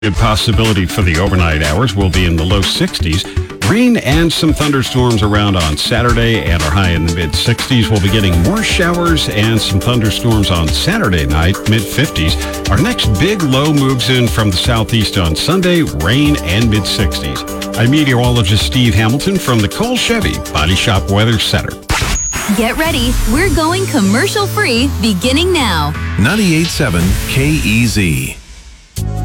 Good possibility for the overnight hours will be in the low 60s. Rain and some thunderstorms around on Saturday and our high in the mid-60s. We'll be getting more showers and some thunderstorms on Saturday night, mid-50s. Our next big low moves in from the southeast on Sunday, rain and mid-60s. I'm meteorologist Steve Hamilton from the Cole Chevy Body Shop Weather Center. Get ready. We're going commercial free beginning now. 98.7 KEZ.